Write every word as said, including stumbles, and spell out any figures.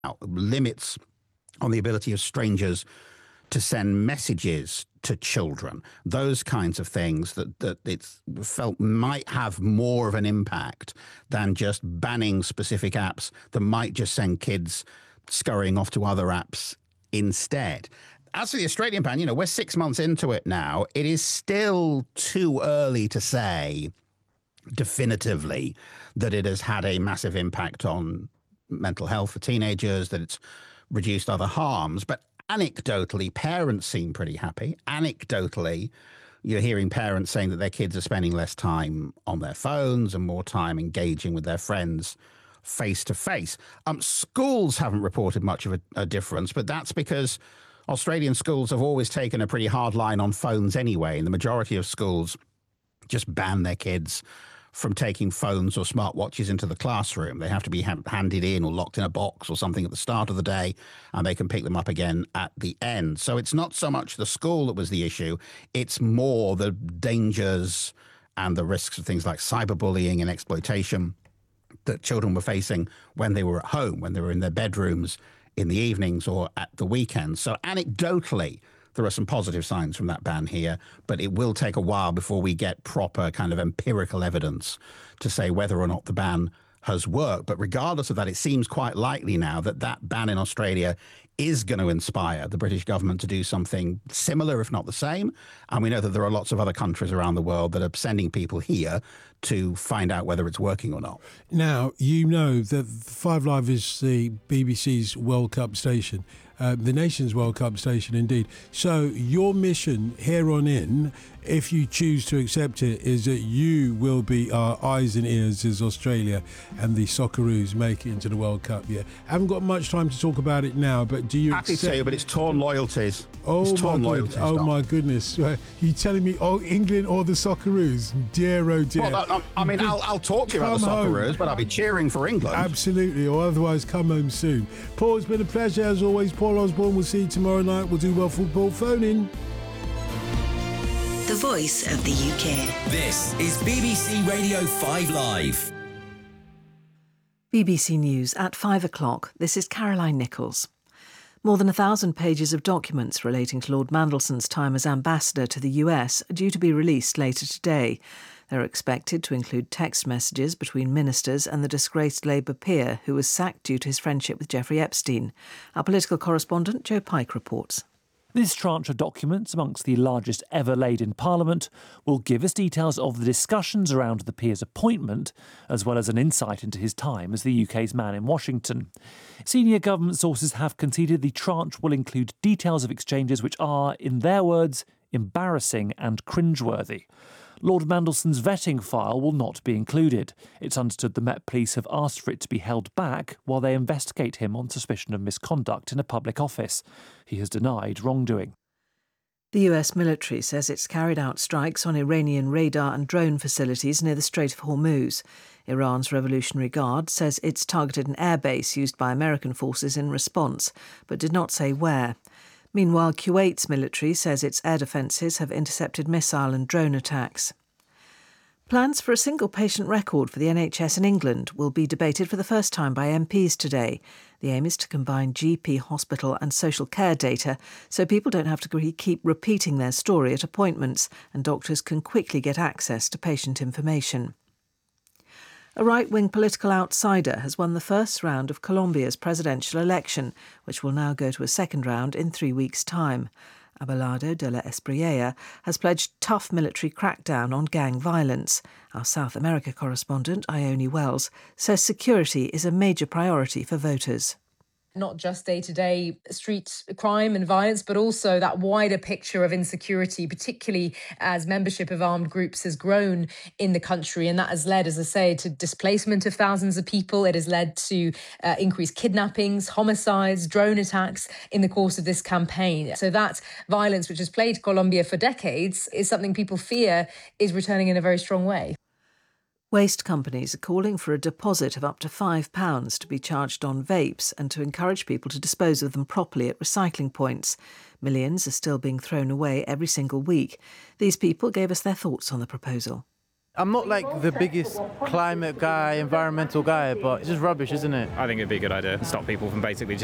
limits on the ability of strangers to send messages to children, those kinds of things that, that it's felt might have more of an impact than just banning specific apps that might just send kids scurrying off to other apps instead. As for the Australian ban, you know, we're six months into it now. It is still too early to say definitively that it has had a massive impact on mental health for teenagers, that it's reduced other harms. But anecdotally, parents seem pretty happy. Anecdotally, you're hearing parents saying that their kids are spending less time on their phones and more time engaging with their friends face to face. Um, schools haven't reported much of a, a difference, but that's because Australian schools have always taken a pretty hard line on phones anyway, and the majority of schools just ban their kids from taking phones or smartwatches into the classroom. They have to be ha- handed in or locked in a box or something at the start of the day, and they can pick them up again at the end. So it's not so much the school that was the issue, it's more the dangers and the risks of things like cyberbullying and exploitation that children were facing when they were at home, when they were in their bedrooms in the evenings or at the weekends. So anecdotally, there are some positive signs from that ban here, but it will take a while before we get proper kind of empirical evidence to say whether or not the ban has worked. But regardless of that, it seems quite likely now that that ban in Australia is going to inspire the British government to do something similar, if not the same. And we know that there are lots of other countries around the world that are sending people here to find out whether it's working or not. Now, you know that Five Live is the B B C's World Cup station. Uh, the nation's World Cup station, indeed. So your mission here on in, if you choose to accept it, is that you will be our eyes and ears as Australia and the Socceroos make it into the World Cup. Yeah, haven't got much time to talk about it now, but do you Happy accept... to, but it's torn loyalties. Oh, it's torn my, loyalties, good. Oh my goodness. Uh, you telling me, oh, England or the Socceroos? Dear, oh dear. Well, I, I mean, I'll, I'll talk to you about the Socceroos, home. But I'll be cheering for England. Absolutely, or otherwise come home soon. Paul, it's been a pleasure as always. Paul Osborne, we'll see you tomorrow night. We'll do Well Football. Phone in. The voice of the U K. This is B B C Radio five Live. B B C News at five o'clock. This is Caroline Nichols. More than a thousand pages of documents relating to Lord Mandelson's time as ambassador to the U S are due to be released later today. They're expected to include text messages between ministers and the disgraced Labour peer who was sacked due to his friendship with Jeffrey Epstein. Our political correspondent Joe Pike reports. This tranche of documents, amongst the largest ever laid in Parliament, will give us details of the discussions around the peer's appointment, as well as an insight into his time as the U K's man in Washington. Senior government sources have conceded the tranche will include details of exchanges which are, in their words, embarrassing and cringeworthy. Lord Mandelson's vetting file will not be included. It's understood the Met Police have asked for it to be held back while they investigate him on suspicion of misconduct in a public office. He has denied wrongdoing. The U S military says it's carried out strikes on Iranian radar and drone facilities near the Strait of Hormuz. Iran's Revolutionary Guard says it's targeted an airbase used by American forces in response, but did not say where. Meanwhile, Kuwait's military says its air defences have intercepted missile and drone attacks. Plans for a single patient record for the N H S in England will be debated for the first time by M Ps today. The aim is to combine G P, hospital and social care data so people don't have to keep repeating their story at appointments and doctors can quickly get access to patient information. A right-wing political outsider has won the first round of Colombia's presidential election, which will now go to a second round in three weeks' time. Abelardo de la Espriella has pledged tough military crackdown on gang violence. Our South America correspondent, Ione Wells, says security is a major priority for voters. Not just day-to-day street crime and violence, but also that wider picture of insecurity, particularly as membership of armed groups has grown in the country. And that has led, as I say, to displacement of thousands of people. It has led to uh, increased kidnappings, homicides, drone attacks in the course of this campaign. So that violence, which has plagued Colombia for decades, is something people fear is returning in a very strong way. Waste companies are calling for a deposit of up to five pounds to be charged on vapes and to encourage people to dispose of them properly at recycling points. Millions are still being thrown away every single week. These people gave us their thoughts on the proposal. I'm not like the biggest climate guy, environmental guy, but it's just rubbish, isn't it? I think it'd be a good idea to stop people from basically